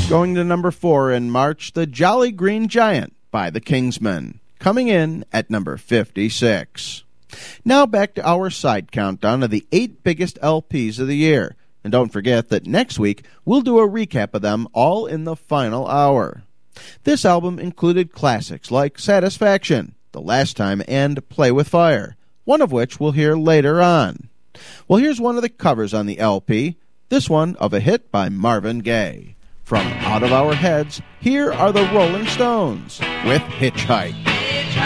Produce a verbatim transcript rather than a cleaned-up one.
Going to number four in March, The Jolly Green Giant by the Kingsmen, coming in at number fifty-six. Now back to our side countdown of the eight biggest L Ps of the year. And don't forget that next week we'll do a recap of them all in the final hour. This album included classics like Satisfaction, The Last Time, and Play With Fire, one of which we'll hear later on. Well, here's one of the covers on the L P, this one of a hit by Marvin Gaye. From Out of Our Heads, here are the Rolling Stones with Hitchhike.